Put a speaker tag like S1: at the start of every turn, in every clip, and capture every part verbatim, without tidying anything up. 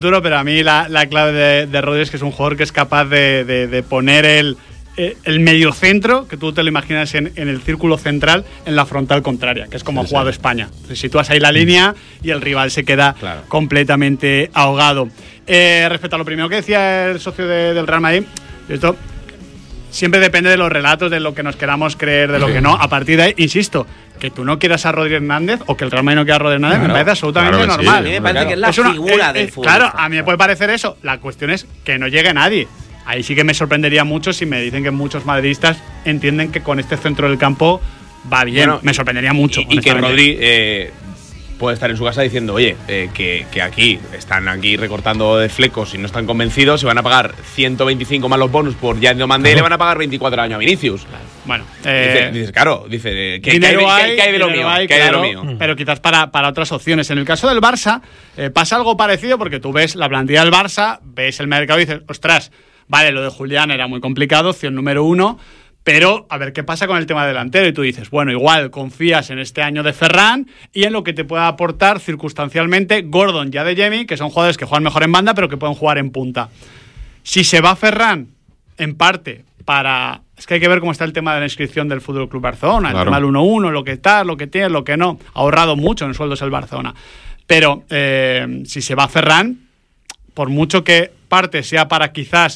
S1: Duro, pero a mí la, la clave de, de Rodri es que es un jugador que es capaz de, de, de poner el, el mediocentro, que tú te lo imaginas en, en el círculo central, en la frontal contraria, que es como sí, ha jugado sí. España. Te sitúas ahí la línea y el rival se queda claro. completamente ahogado. Eh, respecto a lo primero que decía el socio de, del Real Madrid, esto siempre depende de los relatos, de lo que nos queramos creer, de lo que no. A partir de ahí, insisto, que tú no quieras a Rodri Hernández o que el Real Madrid no quiera a Rodri Hernández, claro, me parece absolutamente
S2: claro
S1: normal.
S2: Sí,
S3: a mí me parece claro. que es la
S1: es una,
S3: figura
S1: eh,
S3: del
S1: eh,
S3: fútbol.
S1: Claro, a mí me puede parecer eso. La cuestión es que no llegue nadie. Ahí sí que me sorprendería mucho si me dicen que muchos madridistas entienden que con este centro del campo va bien. Bueno, me sorprendería mucho.
S2: Y, y que Rodri eh, puede estar en su casa diciendo, oye, eh, que, que aquí están aquí recortando de flecos y no están convencidos, se van a pagar ciento veinticinco más los bonus por Yann Diomandé y le van a pagar veinticuatro años a Vinicius.
S1: Claro. Bueno, eh,
S2: dices, dices, claro, dice, ¿qué,
S1: dinero
S2: ¿qué, hay,
S1: hay,
S2: ¿qué hay de lo mío?
S1: Hay,
S2: ¿Qué hay
S1: claro,
S2: de lo mío?
S1: Pero quizás para, para otras opciones. En el caso del Barça, eh, pasa algo parecido porque tú ves la plantilla del Barça, ves el mercado y dices, ostras, vale, lo de Julián era muy complicado, opción número uno, pero a ver qué pasa con el tema delantero. Y tú dices, bueno, igual confías en este año de Ferran y en lo que te pueda aportar circunstancialmente Gordon y Adeyemi, que son jugadores que juegan mejor en banda, pero que pueden jugar en punta. Si se va Ferran, en parte, para... Es que hay que ver cómo está el tema de la inscripción del Fútbol Club Barcelona, claro. El tema del uno uno, lo que tal, lo que tiene, lo que no. Ha ahorrado mucho en sueldos el Barcelona. Pero eh, si se va Ferran, por mucho que parte sea para quizás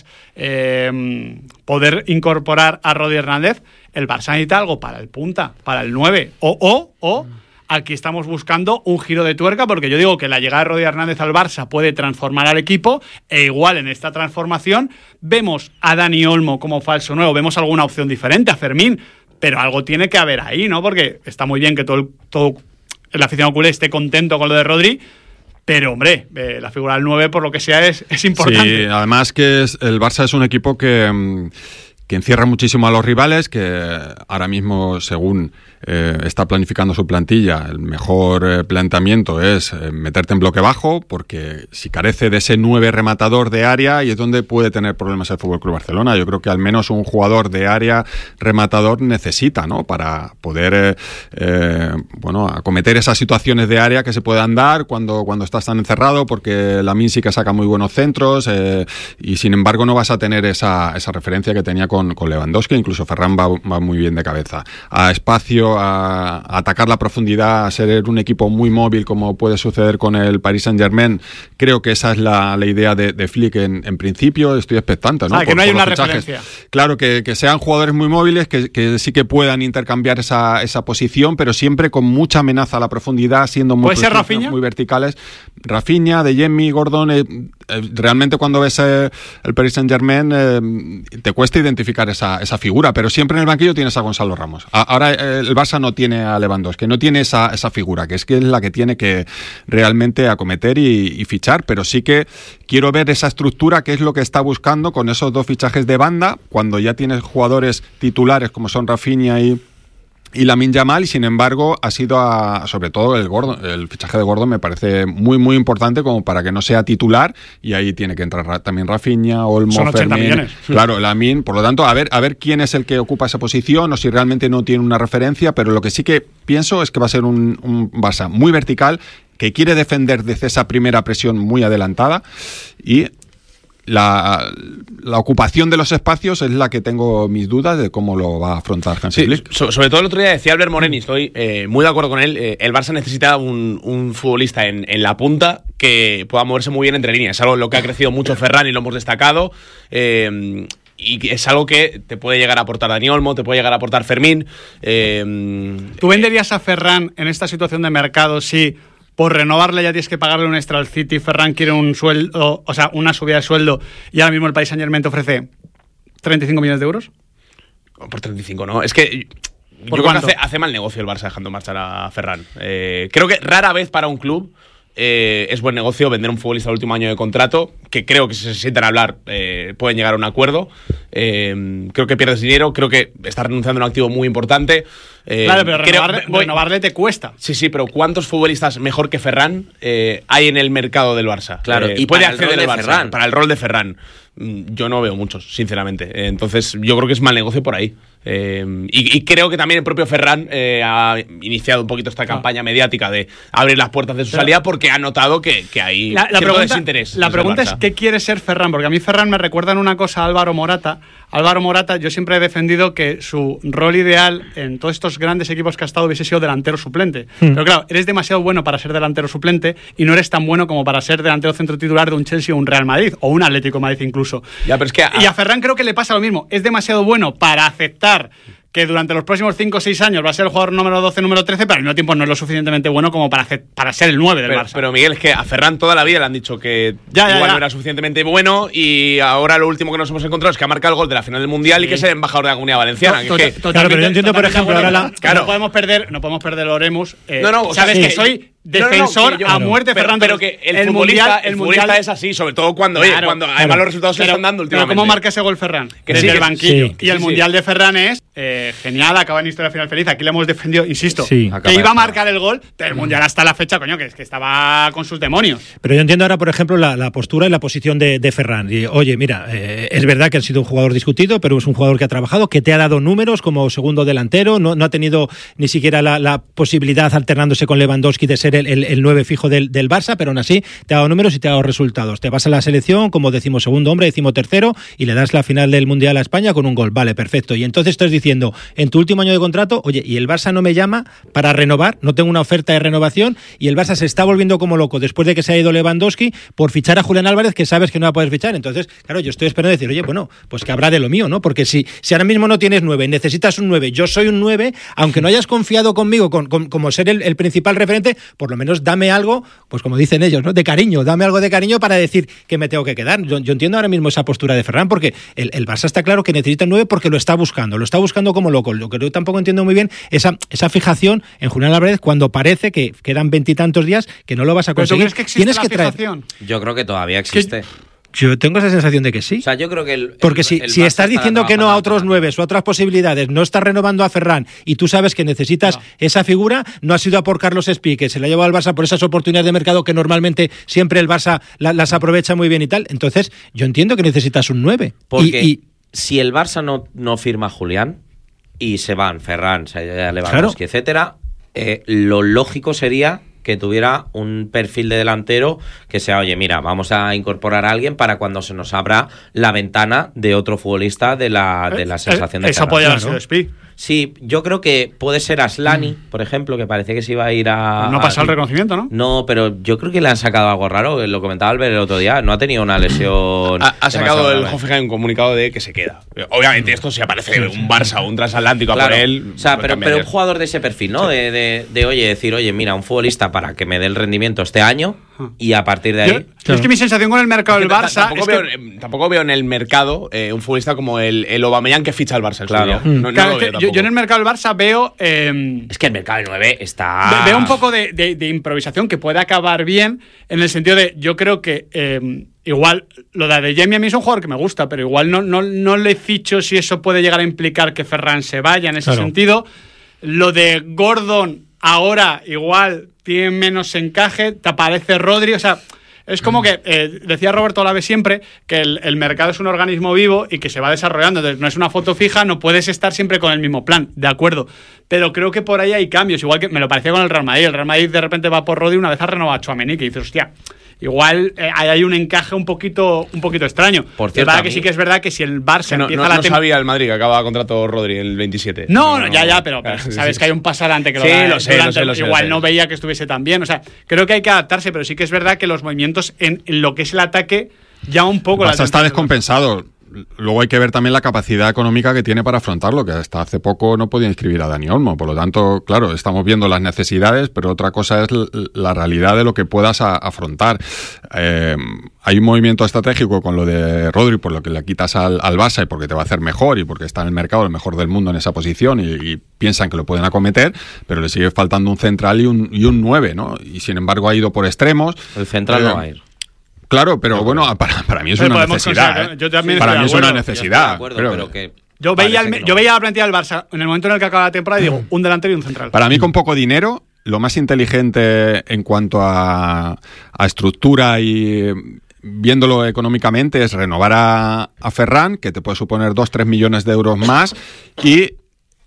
S1: eh, poder incorporar a Rodri Hernández, el Barça necesita algo para el punta, para el nueve. O, o, o, aquí estamos buscando un giro de tuerca, porque yo digo que la llegada de Rodri Hernández al Barça puede transformar al equipo, e igual en esta transformación vemos a Dani Olmo como falso nuevo, vemos alguna opción diferente, a Fermín, pero algo tiene que haber ahí, ¿no? Porque está muy bien que todo el, todo el aficionado culé esté contento con lo de Rodri, pero, hombre, eh, la figura del nueve, por lo que sea, es, es importante.
S4: Sí, además que es, el Barça es un equipo que, que encierra muchísimo a los rivales, que ahora mismo, según eh, está planificando su plantilla, el mejor eh, planteamiento es eh, meterte en bloque bajo, porque si carece de ese nueve rematador de área, y es donde puede tener problemas el F C Barcelona. Yo creo que al menos un jugador de área rematador necesita, ¿no? Para poder eh, eh, bueno, acometer esas situaciones de área que se puedan dar cuando, cuando estás tan encerrado, porque Lamine sí que saca muy buenos centros eh, y sin embargo no vas a tener esa, esa referencia que tenía con, con Lewandowski. Incluso Ferran va, va muy bien de cabeza. A espacio, a, a atacar la profundidad, a ser un equipo muy móvil como puede suceder con el Paris Saint-Germain. Creo que esa es la, la idea de, de Flick en, en principio. Estoy expectante, ¿no?
S1: Ah, que
S4: por,
S1: no hay
S4: por
S1: una
S4: fichajes.
S1: referencia.
S4: Claro, que, que sean jugadores muy móviles, que, que sí que puedan intercambiar esa, esa posición, pero siempre con mucha amenaza a la profundidad, siendo muy,
S1: ¿Puede ser Rafinha?
S4: muy verticales. Rafinha, Adeyemi, Gordon, eh, eh, realmente cuando ves eh, el Paris Saint-Germain eh, te cuesta identificar esa, esa figura, pero siempre en el banquillo tienes a Gonzalo Ramos. A, ahora eh, el Barça no tiene a Lewandowski, no tiene esa, esa figura, que es que es la que tiene que realmente acometer y, y fichar, pero sí que quiero ver esa estructura, que es lo que está buscando con esos dos fichajes de banda, cuando ya tienes jugadores titulares como son Rafinha y y Lamine Yamal, y sin embargo ha sido a, sobre todo el Gordon, el fichaje de Gordon me parece muy muy importante como para que no sea titular, y ahí tiene que entrar también Rafinha, Olmo,
S1: son ochenta
S4: Fermín,
S1: millones.
S4: Claro, Lamine, por lo tanto a ver a ver quién es el que ocupa esa posición, o si realmente no tiene una referencia, pero lo que sí que pienso es que va a ser un, un Barça muy vertical, que quiere defender desde esa primera presión muy adelantada, y La, la ocupación de los espacios es la que tengo mis dudas de cómo lo va a afrontar Hansi
S2: sí,
S4: Flick.
S2: So, sobre todo el otro día decía Albert Moreni, estoy eh, muy de acuerdo con él, eh, el Barça necesita un, un futbolista en, en la punta que pueda moverse muy bien entre líneas, es algo en lo que ha crecido mucho Ferran y lo hemos destacado, eh, y es algo que te puede llegar a aportar Dani Olmo, te puede llegar a aportar Fermín. eh,
S1: ¿Tú venderías a Ferran en esta situación de mercado si por renovarle ya tienes que pagarle un extra al City, Ferran quiere un sueldo, o sea, una subida de sueldo, y ahora mismo el Paris Saint-Germain te ofrece treinta y cinco millones de euros?
S2: Por treinta y cinco, ¿no? Es que yo creo que hace, hace mal negocio el Barça dejando marchar a Ferran. Eh, creo que rara vez para un club eh, es buen negocio vender un futbolista al último año de contrato, que creo que si se sientan a hablar eh, pueden llegar a un acuerdo. Eh, creo que pierdes dinero, creo que estás renunciando a un activo muy importante. Eh,
S1: claro, pero
S2: creo,
S1: renovarle,
S2: voy,
S1: renovarle te cuesta.
S2: Sí, sí, pero ¿cuántos futbolistas mejor que Ferran eh, hay en el mercado del Barça?
S3: Claro,
S2: eh,
S3: y
S2: puede
S3: para
S2: acceder
S3: el rol
S2: al
S3: de
S2: Barça,
S3: Ferran.
S2: Para el rol de Ferran. Yo no veo muchos, sinceramente. Entonces, yo creo que es mal negocio por ahí. Eh, y, y creo que también el propio Ferran eh, ha iniciado un poquito esta ah. campaña mediática de abrir las puertas de su Pero, salida porque ha notado que, que hay
S1: la, la
S2: cierto
S1: pregunta,
S2: desinterés.
S1: La pregunta es ¿qué quiere ser Ferran? Porque a mí Ferran me recuerda en una cosa a Álvaro Morata. Álvaro Morata, yo siempre he defendido que su rol ideal en todos estos grandes equipos que ha estado hubiese sido delantero suplente. Mm. Pero claro, eres demasiado bueno para ser delantero suplente y no eres tan bueno como para ser delantero centro titular de un Chelsea o un Real Madrid o un Atlético de Madrid incluso.
S2: Ya, pero es que a...
S1: Y a Ferran creo que le pasa lo mismo. Es demasiado bueno para aceptar que durante los próximos cinco o seis años va a ser el jugador número doce, número trece, pero al mismo tiempo no es lo suficientemente bueno como para, hacer, para ser el nueve del
S2: pero,
S1: Barça.
S2: Pero Miguel, es que a Ferran toda la vida le han dicho que
S1: ya, ya,
S2: igual
S1: ya.
S2: no era suficientemente bueno y ahora lo último que nos hemos encontrado es que ha marcado el gol de la final del Mundial sí. y que es el embajador de la Comunidad Valenciana.
S1: No,
S2: que,
S1: to-
S2: que,
S3: claro, pero yo entiendo, por ejemplo, ahora la...
S1: Claro. No podemos perder, no podemos perder el Oremus. Eh,
S2: no, no,
S1: sabes
S2: sí.
S1: que soy defensor
S2: no, no, no, yo,
S1: a muerte
S2: pero,
S1: Ferran.
S2: Pero que el,
S1: el
S2: futbolista,
S1: mundial,
S2: el
S1: el
S2: futbolista
S1: mundial,
S2: es así, sobre todo cuando,
S1: claro,
S2: oye, cuando
S1: claro.
S2: además los resultados
S1: pero,
S2: se están dando últimamente.
S1: Pero ¿cómo marca ese gol Ferran?
S2: Que
S1: Desde
S2: sí,
S1: el
S2: que,
S1: banquillo.
S3: sí,
S1: y el
S2: sí,
S1: mundial
S2: sí.
S1: de Ferran es eh, genial, acaba en historia final feliz. Aquí le hemos defendido, insisto,
S3: sí.
S1: que iba a marcar el gol, pero el mundial hasta la fecha, coño, que es que estaba con sus demonios.
S3: Pero yo entiendo ahora, por ejemplo, la, la postura y la posición de, de Ferran. Y, oye, mira, eh, es verdad que ha sido un jugador discutido, pero es un jugador que ha trabajado, que te ha dado números como segundo delantero, no, no ha tenido ni siquiera la, la posibilidad, alternándose con Lewandowski, de ser el, el, el nueve fijo del, del Barça, pero aún así te ha dado números y te ha dado resultados. Te vas a la selección como decimosegundo hombre, decimotercero, y le das la final del Mundial a España con un gol. Vale, perfecto. Y entonces estás diciendo, en tu último año de contrato, oye, y el Barça no me llama para renovar, no tengo una oferta de renovación, y el Barça se está volviendo como loco después de que se ha ido Lewandowski por fichar a Julián Álvarez, que sabes que no va a poder fichar. Entonces, claro, yo estoy esperando decir, oye, bueno, pues que habrá de lo mío, ¿no? Porque si, si ahora mismo no tienes nueve, necesitas un nueve, yo soy un nueve, aunque no hayas confiado conmigo con, con, como ser el, el principal referente, por lo menos dame algo, pues como dicen ellos, ¿no? De cariño, dame algo de cariño para decir que me tengo que quedar. Yo, yo entiendo ahora mismo esa postura de Ferran, porque el, el Barça está claro que necesita un nueve porque lo está buscando, lo está buscando como loco. Lo que yo tampoco entiendo muy bien, esa, esa fijación en Julián Álvarez cuando parece que quedan veintitantos días que no lo vas a conseguir.
S1: ¿Pero tú crees que
S3: Tienes
S1: la
S3: que traer.
S1: fijación?
S5: Yo creo que todavía existe.
S3: Yo tengo esa sensación de que sí.
S5: O sea, yo creo que el,
S3: Porque
S5: el,
S3: si,
S5: el
S3: si estás diciendo que no a otros nueve o a otras posibilidades, no estás renovando a Ferran y tú sabes que necesitas no. esa figura, no has ido a por Carlos Espí, que se la ha llevado al Barça por esas oportunidades de mercado que normalmente siempre el Barça la, las aprovecha muy bien y tal. Entonces, yo entiendo que necesitas un nueve.
S5: Porque
S3: y, y,
S5: si el Barça no, no firma a Julián y se van Ferran, se Lewandowski, claro. etcétera, eh, lo lógico sería que tuviera un perfil de delantero que sea, oye, mira, vamos a incorporar a alguien para cuando se nos abra la ventana de otro futbolista de la, de la sensación
S1: eh,
S5: de
S1: Eso podría haber sido Espí.
S5: Sí, yo creo que puede ser Aslani, mm. por ejemplo, que parece que se iba a ir a...
S1: No ha pasado el reconocimiento, ¿no?
S5: No, pero yo creo que le han sacado algo raro, lo comentaba Albert el otro día, no ha tenido una lesión...
S2: Ha, ha sacado el Hoffenheim un comunicado de que se queda. Obviamente esto si aparece un Barça o un transatlántico
S5: claro.
S2: a por él...
S5: O sea, pero, pero un jugador de ese perfil, ¿no? Sí. De, de, de, oye, decir, oye, mira, un futbolista para que me dé el rendimiento este año y a partir de ahí...
S1: Yo, claro. Es que mi sensación con el mercado del Barça...
S2: Tampoco,
S1: es
S2: veo,
S1: que...
S2: tampoco veo en el mercado eh, un futbolista como el, el Aubameyang que ficha al Barça.
S5: Claro.
S2: Mm. No,
S1: claro
S2: no
S1: es que yo, yo en el mercado del Barça veo... Eh,
S5: es que el mercado del nueve está...
S1: Veo un poco de, de, de improvisación que puede acabar bien, en el sentido de, yo creo que eh, igual lo de Adeyemi a mí es un jugador que me gusta, pero igual no, no, no le ficho si eso puede llegar a implicar que Ferran se vaya en ese claro. sentido. Lo de Gordon ahora igual tiene menos encaje, te aparece Rodri, o sea... Es como que, eh, decía Roberto Olave siempre, que el, el mercado es un organismo vivo y que se va desarrollando. Entonces, no es una foto fija, no puedes estar siempre con el mismo plan, de acuerdo. Pero creo que por ahí hay cambios, igual que me lo parecía con el Real Madrid. El Real Madrid de repente va por Rodri, una vez ha renovado a Tchouaméni, que dices, hostia, igual eh, hay un encaje un poquito un poquito extraño.
S5: Por cierto,
S1: es verdad que sí que es verdad que si el Barça
S2: no,
S1: empieza
S2: no,
S1: la
S2: no tem- sabía el Madrid que acaba contrato Rodri el veintisiete.
S1: No, no, no ya, ya, pero, pero
S2: sí,
S1: sabes
S2: sí.
S1: que hay un paso adelante que lo
S2: sí,
S1: da
S2: lo sé,
S1: durante,
S2: lo sé, lo sé,
S1: igual
S2: lo sé.
S1: no veía que estuviese tan bien. O sea, creo que hay que adaptarse, pero sí que es verdad que los movimientos en, en lo que es el ataque ya un poco...
S4: El Barça está descompensado. Luego hay que ver también la capacidad económica que tiene para afrontarlo, que hasta hace poco no podía inscribir a Dani Olmo. Por lo tanto, claro, estamos viendo las necesidades, pero otra cosa es la realidad de lo que puedas a, afrontar. Eh, hay un movimiento estratégico con lo de Rodri, por lo que le quitas al, al Barça y porque te va a hacer mejor y porque está en el mercado el mejor del mundo en esa posición y, y piensan que lo pueden acometer, pero le sigue faltando un central y un, y un nueve, ¿no? Y sin embargo ha ido por extremos.
S5: El central eh, no va a ir.
S4: Claro, pero bueno, para, para mí es pero una necesidad. ¿eh? Yo también para mí es una necesidad.
S5: Acuerdo, pero, pero que
S1: yo, veía el, yo veía la plantilla del Barça en el momento en el que acaba la temporada y digo, un delantero y un central.
S4: Para mí, con poco dinero, lo más inteligente en cuanto a, a estructura y viéndolo económicamente es renovar a, a Ferran, que te puede suponer dos, tres millones de euros más, y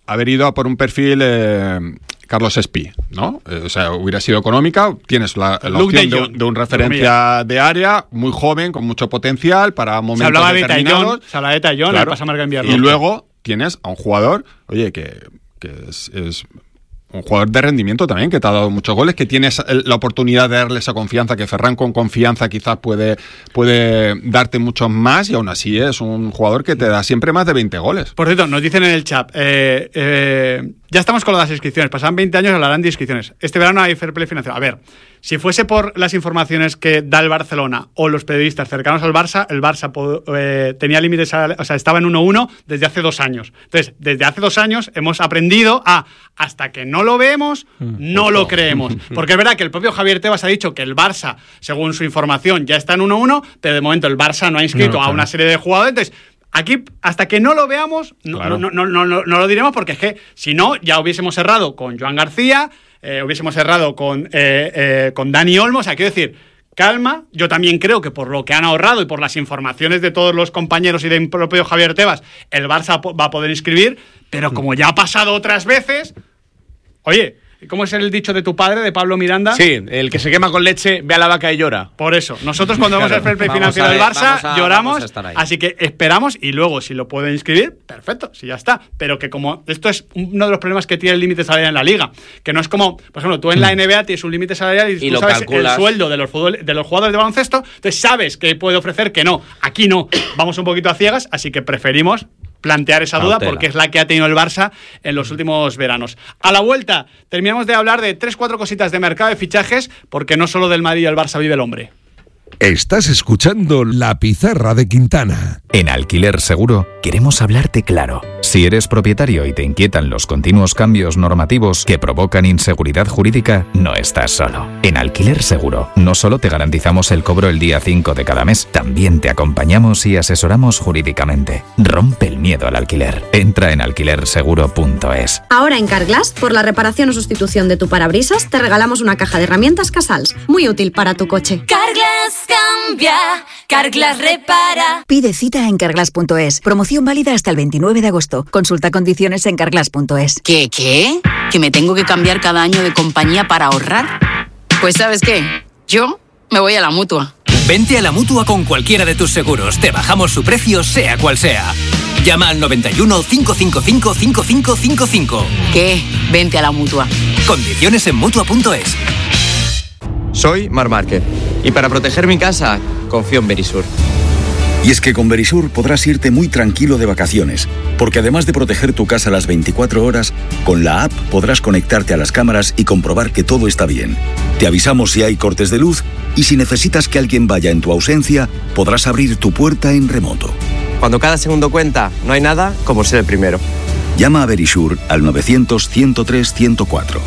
S4: haber ido a por un perfil eh, Carlos Espí, ¿no? Eh, o sea, hubiera sido económica, tienes la, la opción de, de un referencia de área, muy joven, con mucho potencial para momentos
S1: se hablaba
S4: determinados.
S1: De Tallón, se hablaba de Tallón,
S4: claro,
S1: pasa marca invierno.
S4: Y luego tienes a un jugador, oye, que, que es, es un jugador de rendimiento también, que te ha dado muchos goles, que tienes la oportunidad de darle esa confianza, que Ferran con confianza quizás puede, puede darte muchos más, y aún así es un jugador que te da siempre más de veinte goles.
S1: Por cierto, nos dicen en el chat, eh, eh, ya estamos con las inscripciones, pasan veinte años, hablarán de inscripciones. Este verano hay fair play financiero. A ver, si fuese por las informaciones que da el Barcelona o los periodistas cercanos al Barça, el Barça eh, tenía límites, o sea, estaba en uno uno desde hace dos años. Entonces, desde hace dos años hemos aprendido a, hasta que no lo vemos, no lo creemos. Porque es verdad que el propio Javier Tebas ha dicho que el Barça, según su información, ya está en uno uno, pero de momento el Barça no ha inscrito no, claro. a una serie de jugadores. Entonces, aquí, hasta que no lo veamos, no, claro. no, no, no, no, no lo diremos, porque es que, si no, ya hubiésemos cerrado con Joan García, eh, hubiésemos cerrado con, eh, eh, con Dani Olmo. O sea, quiero decir, calma. Yo también creo que por lo que han ahorrado y por las informaciones de todos los compañeros y del propio Javier Tebas, el Barça va a poder inscribir, pero como ya ha pasado otras veces, oye, ¿cómo es el dicho de tu padre, de Pablo Miranda?
S2: Sí, el que se quema con leche ve a la vaca y llora.
S1: Por eso, nosotros cuando claro, vemos el fair play financiero del Barça, a, lloramos, así que esperamos, y luego si lo pueden inscribir, perfecto, si ya está. Pero que como esto es uno de los problemas que tiene el límite salarial en la Liga, que no es como, por ejemplo, tú en la N B A tienes un límite salarial y, y tú sabes calculas. El sueldo de los, fútbol, de los jugadores de baloncesto, entonces sabes que puede ofrecer, que no. Aquí no, vamos un poquito a ciegas, así que preferimos plantear esa duda porque es la que ha tenido el Barça en los últimos veranos. A la vuelta terminamos de hablar de tres, cuatro cositas de mercado de fichajes, porque no solo del Madrid y el Barça vive el hombre.
S6: Estás escuchando La Pizarra de Quintana.
S7: En Alquiler Seguro queremos hablarte claro. Si eres propietario y te inquietan los continuos cambios normativos que provocan inseguridad jurídica, no estás solo. En Alquiler Seguro no solo te garantizamos el cobro el día cinco de cada mes, también te acompañamos y asesoramos jurídicamente. Rompe el miedo al alquiler. Entra en alquiler seguro punto es.
S8: Ahora en Carglass, por la reparación o sustitución de tu parabrisas, te regalamos una caja de herramientas Casals, muy útil para tu coche.
S9: Carglass cambia, Carglass repara.
S10: Pide cita en carglass punto es. Promoción válida hasta el veintinueve de agosto. Consulta condiciones en carglass punto es.
S11: ¿Qué, qué? ¿Que me tengo que cambiar cada año de compañía para ahorrar? Pues ¿sabes qué? Yo me voy a la Mutua.
S12: Vente a la Mutua con cualquiera de tus seguros. Te bajamos su precio, sea cual sea. Llama al noventa y uno, cinco cinco cinco, cinco cinco cinco cinco.
S11: ¿Qué? Vente a la Mutua.
S12: Condiciones en mutua punto es.
S13: Soy Mar Márquez y para proteger mi casa confío en Verisur.
S14: Y es que con Verisur podrás irte muy tranquilo de vacaciones, porque además de proteger tu casa las veinticuatro horas, con la app podrás conectarte a las cámaras y comprobar que todo está bien. Te avisamos si hay cortes de luz y si necesitas que alguien vaya en tu ausencia, podrás abrir tu puerta en remoto.
S13: Cuando cada segundo cuenta, no hay nada como ser el primero.
S14: Llama a Verisur al novecientos, ciento tres, ciento cuatro.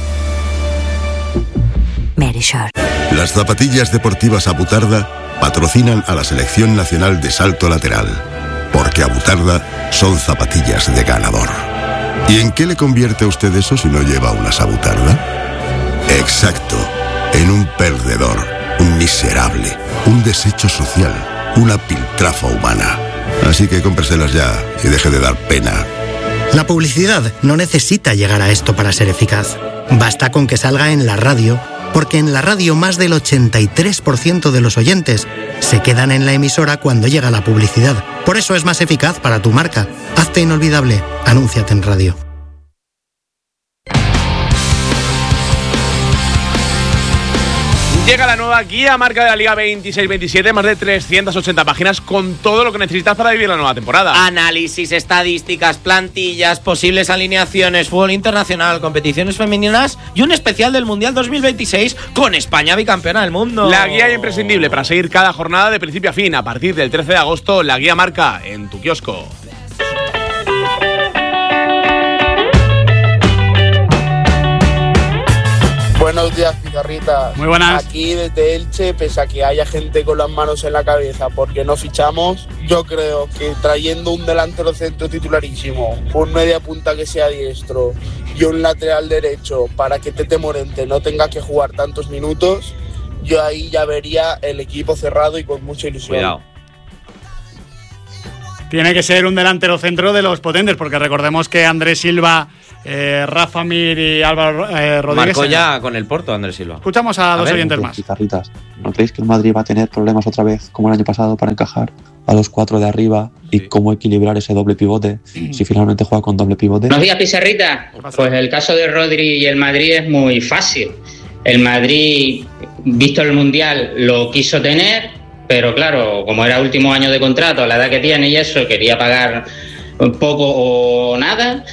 S10: Verisur.
S15: Las zapatillas deportivas Abutarda patrocinan a la Selección Nacional de Salto Lateral, porque Abutarda son zapatillas de ganador. ¿Y en qué le convierte a usted eso si no lleva unas Abutarda? Exacto, en un perdedor, un miserable, un desecho social, una piltrafa humana. Así que cómpreselas ya y deje de dar pena.
S16: La publicidad no necesita llegar a esto para ser eficaz. Basta con que salga en la radio, porque en la radio más del ochenta y tres por ciento de los oyentes se quedan en la emisora cuando llega la publicidad. Por eso es más eficaz para tu marca. Hazte inolvidable. Anúnciate en radio.
S2: Llega la nueva guía marca de la Liga veintiséis veintisiete, más de trescientas ochenta páginas con todo lo que necesitas para vivir la nueva temporada.
S5: Análisis, estadísticas, plantillas, posibles alineaciones, fútbol internacional, competiciones femeninas y un especial del Mundial dos mil veintiséis con España bicampeona del mundo.
S2: La guía imprescindible para seguir cada jornada de principio a fin. A partir del trece de agosto, la guía marca en tu kiosco.
S17: Buenos días, Pizarrita.
S1: Muy buenas.
S17: Aquí desde Elche, pese a que haya gente con las manos en la cabeza porque no fichamos, yo creo que trayendo un delantero centro titularísimo, un media punta que sea diestro y un lateral derecho para que Tete Morente no tenga que jugar tantos minutos, yo ahí ya vería el equipo cerrado y con mucha ilusión.
S5: Cuidado.
S1: Tiene que ser un delantero centro de los potentes, porque recordemos que Andrés Silva eh, Rafa Mir y Álvaro eh, Rodríguez.
S5: Marcó ya con el Porto, Andrés Silva.
S1: Escuchamos a, a dos ver, oyentes más.
S18: Pizarritas, ¿no creéis que el Madrid va a tener problemas otra vez, como el año pasado, para encajar a los cuatro de arriba y sí. cómo equilibrar ese doble pivote si finalmente juega con doble pivote?
S19: Buenos días, Pizarrita. Pues el caso de Rodri y el Madrid es muy fácil. El Madrid, visto el Mundial, lo quiso tener, pero claro, como era último año de contrato, la edad que tiene y eso, quería pagar poco o nada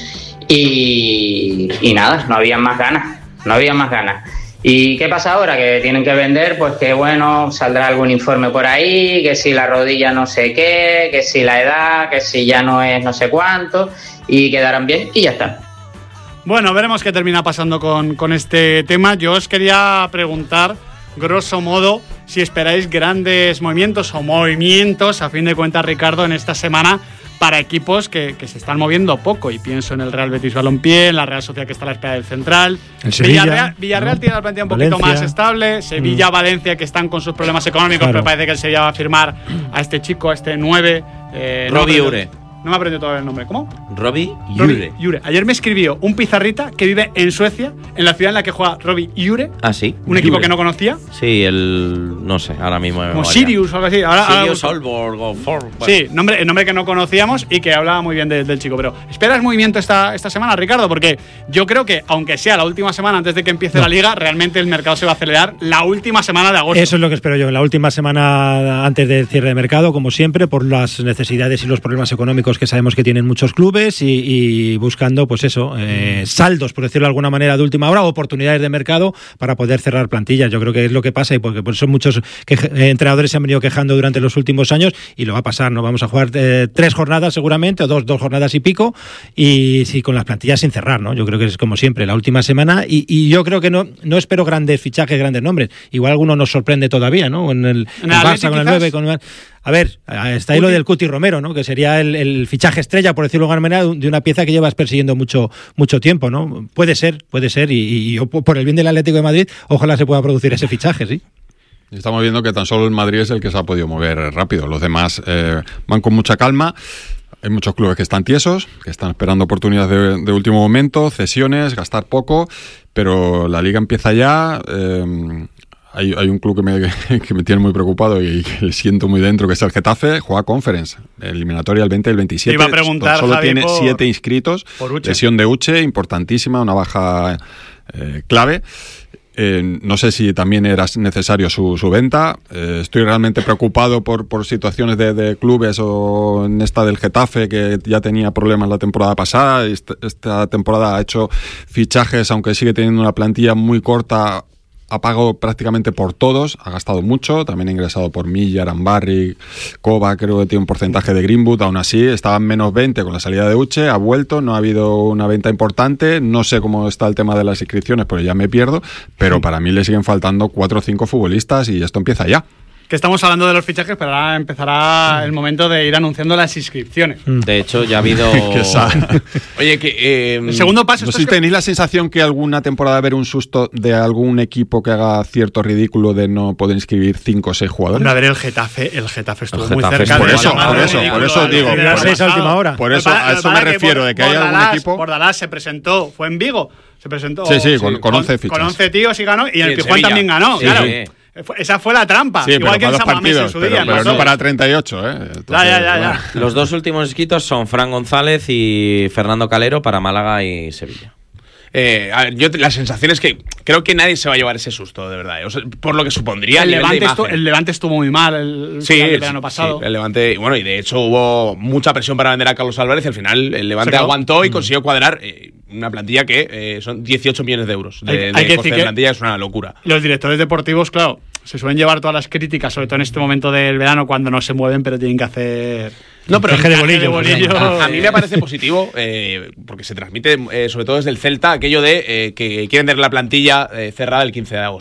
S19: y, y nada, no había más ganas, no había más ganas. ¿Y qué pasa ahora? Que tienen que vender, pues que bueno, saldrá algún informe por ahí, que si la rodilla no sé qué, que si la edad, que si ya no es no sé cuánto, y quedarán bien y ya está.
S1: Bueno, veremos qué termina pasando con, con este tema. Yo os quería preguntar, grosso modo, si esperáis grandes movimientos o movimientos, a fin de cuentas, Ricardo, en esta semana para equipos que, que se están moviendo poco. Y pienso en el Real Betis Balompié, en la Real Sociedad que está a la espera del central.
S3: El Sevilla,
S1: Villarreal, Villarreal ¿no? tiene la plantilla un Valencia. poquito más estable. Sevilla, mm. Valencia, que están con sus problemas económicos, claro. pero parece que el Sevilla va a firmar a este chico, a este nueve. Eh,
S5: Robbie Ure.
S1: No me ha aprendido todavía el nombre. ¿Cómo?
S5: Robbie Ure.
S1: Ure. Ayer me escribió un pizarrita que vive en Suecia, en la ciudad en la que juega Robbie Ure.
S5: Ah, sí.
S1: Un Ure. equipo que no conocía.
S5: Sí, el. No sé, ahora mismo.
S1: Como Sirius o algo así. Ahora,
S5: Sirius, Solborg o Ford.
S1: Bueno. Sí, nombre, el nombre que no conocíamos y que hablaba muy bien de, del chico. Pero, ¿esperas movimiento esta, esta semana, Ricardo? Porque yo creo que, aunque sea la última semana antes de que empiece no. la liga, realmente el mercado se va a acelerar la última semana de agosto.
S3: Eso es lo que espero yo. La última semana antes del cierre de mercado, como siempre, por las necesidades y los problemas económicos que sabemos que tienen muchos clubes y, y buscando, pues eso, eh, saldos, por decirlo de alguna manera, de última hora, oportunidades de mercado para poder cerrar plantillas. Yo creo que es lo que pasa y porque por eso muchos que, eh, entrenadores se han venido quejando durante los últimos años y lo va a pasar, ¿no? Vamos a jugar eh, tres jornadas seguramente, o dos, dos jornadas y pico, y sí, con las plantillas sin cerrar, ¿no? Yo creo que es como siempre, la última semana, y, y yo creo que no, no espero grandes fichajes, grandes nombres. Igual alguno nos sorprende todavía, ¿no? En el, en el Barça, con el nueve, con el... A ver, está ahí lo del Cuti Romero, ¿no? Que sería el, el fichaje estrella, por decirlo de alguna manera, de una pieza que llevas persiguiendo mucho, mucho tiempo, ¿no? Puede ser, puede ser, y, y yo, por el bien del Atlético de Madrid, ojalá se pueda producir ese fichaje, ¿sí?
S4: Estamos viendo que tan solo el Madrid es el que se ha podido mover rápido. Los demás eh, van con mucha calma. Hay muchos clubes que están tiesos, que están esperando oportunidades de, de último momento, cesiones, gastar poco, pero la liga empieza ya. Eh, Hay, hay un club que me, que me tiene muy preocupado y que le siento muy dentro, que es el Getafe. Juega Conference, eliminatoria el veinte y el veintisiete.
S1: Iba a preguntar,
S4: solo
S1: Javi,
S4: tiene
S1: por,
S4: siete inscritos. Lesión de Uche, importantísima, una baja eh, clave. Eh, no sé si también era necesario su, su venta. Eh, estoy realmente preocupado por, por situaciones de, de clubes, o en esta del Getafe, que ya tenía problemas la temporada pasada. Esta, esta temporada ha hecho fichajes, aunque sigue teniendo una plantilla muy corta. Ha pagado prácticamente por todos, ha gastado mucho, también ha ingresado por Milla, Arambarri, Kova, creo que tiene un porcentaje de Greenwood. Aún así estaba en menos veinte con la salida de Uche, ha vuelto, no ha habido una venta importante, no sé cómo está el tema de las inscripciones, pero ya me pierdo, pero sí. Para mí le siguen faltando cuatro o cinco futbolistas y esto empieza ya.
S1: Que estamos hablando de los fichajes, pero ahora empezará el momento de ir anunciando las inscripciones.
S5: De hecho, ya ha habido...
S2: Oye, que... Eh,
S1: el segundo paso...
S4: No sé si
S1: que...
S4: tenéis la sensación que alguna temporada va a haber un susto de algún equipo que haga cierto ridículo de no poder inscribir cinco o seis jugadores.
S1: Hombre, a ver, el Getafe, el Getafe estuvo
S4: el Getafe
S1: muy cerca.
S4: Por eso, por eso, por eso digo.
S3: De las seis a última hora.
S4: Por eso, a eso me refiero, de que hay algún equipo...
S1: Bordalás se presentó, fue en Vigo, se presentó...
S4: Sí, sí, con, con once fichas.
S1: Con once tíos y ganó, y en el Pijuán también ganó, claro. Esa fue la trampa.
S4: Sí,
S1: igual que en
S4: San
S1: Mamés en su
S4: pero,
S1: día.
S4: Pero no para treinta y ocho, ¿eh? Entonces,
S1: ya, ya, ya, ya.
S5: Bueno, los dos últimos inscritos son Fran González y Fernando Calero para Málaga y Sevilla.
S2: Eh, a ver, yo la sensación es que creo que nadie se va a llevar ese susto, de verdad. O sea, por lo que supondría
S1: el
S2: el
S1: Levante,
S2: de
S1: estuvo, el Levante estuvo muy mal el,
S2: sí,
S1: el verano pasado.
S2: Sí, el Levante, bueno, y de hecho hubo mucha presión para vender a Carlos Álvarez y al final el Levante aguantó y consiguió cuadrar eh, una plantilla que eh, son dieciocho millones de euros de,
S1: hay,
S2: de
S1: hay que
S2: coste
S1: decir
S2: de plantilla, es una locura.
S1: Los directores deportivos, claro, se suelen llevar todas las críticas, sobre todo en este momento del verano cuando no se mueven, pero tienen que hacer...
S2: No, pero
S1: de bolillo, de bolillo.
S2: A, a mí me parece positivo, eh, porque se transmite, eh, sobre todo desde el Celta, aquello de eh, que quieren tener la plantilla eh, cerrada el quince de agosto.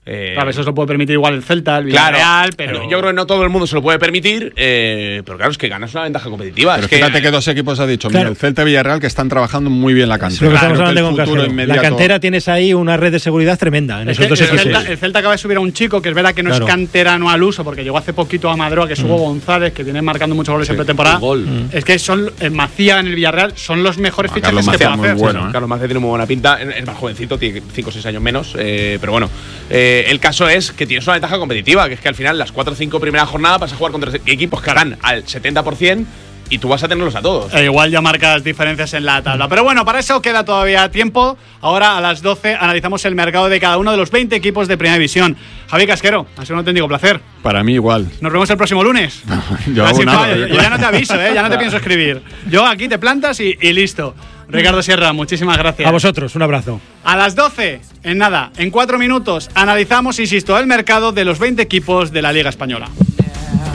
S2: Eh,
S1: claro, eso se lo puede permitir igual el Celta, el Villarreal,
S2: claro,
S1: pero...
S2: Yo creo que no todo el mundo se lo puede permitir, eh, pero claro, es que ganas una ventaja competitiva.
S4: Pero
S2: es que,
S4: fíjate que dos equipos ha dicho,
S3: claro.
S4: mira, el Celta y Villarreal que están trabajando muy bien la cantera.
S3: Lo que estamos
S4: Claro,
S3: hablando
S4: que el
S3: con
S4: futuro
S3: Casero.
S4: inmediato...
S3: La cantera tienes ahí una red de seguridad tremenda en
S1: Es
S3: esos
S1: que
S3: dos
S1: el,
S3: equipos.
S1: Celta, el Celta acaba de subir a un chico que es verdad que no
S3: Claro.
S1: es canterano al uso, porque llegó hace poquito a Madroa, que es Hugo
S3: Mm.
S1: González, que viene marcando muchos goles
S2: Sí,
S1: en pretemporada.
S2: gol.
S1: Mm. Es que son eh, Macía en el Villarreal son los mejores
S2: Ah,
S1: fichajes
S2: Carlos
S1: que
S2: Macía
S1: puede
S2: muy
S1: hacer.
S2: bueno, ¿eh? Carlos Macía tiene muy buena pinta, es es más jovencito, tiene cinco o seis años menos, eh, pero bueno. Eh, el caso es que tienes una ventaja competitiva, que es que al final las cuatro o cinco primeras jornadas vas a jugar contra equipos que harán al setenta por ciento y tú vas a tenerlos a todos.
S1: E igual ya marcas diferencias en la tabla. Pero bueno, para eso queda todavía tiempo. Ahora a las doce analizamos el mercado de cada uno de los veinte equipos de Primera División. Javi Casquero, ha sido un auténtico placer.
S4: Para mí igual.
S1: Nos vemos el próximo lunes.
S4: Yo,
S1: Ya
S4: hago
S1: sin
S4: nada,
S1: fallo,
S4: yo-
S1: yo ya no te aviso, ¿eh? Ya no te pienso escribir. Yo aquí te plantas y, y listo. Ricardo Sierra, muchísimas gracias.
S3: A vosotros, un abrazo.
S1: A las doce, en nada, en cuatro minutos, analizamos, insisto, el mercado de los veinte equipos de la Liga Española.